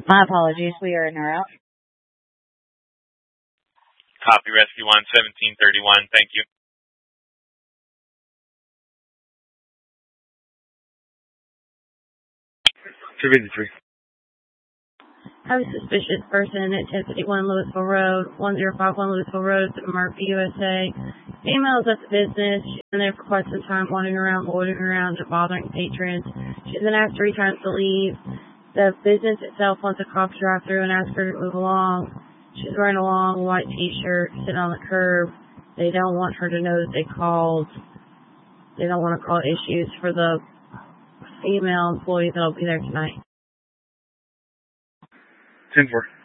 My apologies. We are in a route. Copy, Rescue 1, 1731. Thank you. I have a suspicious person at 1051 Louisville Road, 1051 Louisville Road, Murphy, USA. Female is at the business. She's been there for quite some time, wandering around, loitering around, bothering patrons. She's been asked 3 times to leave. The business itself wants a cop to drive through and ask her to move along. She's wearing a long white t-shirt, sitting on the curb. They don't want her to know that they called. They don't want to call issues for the female employee that'll be there tonight. 10-4.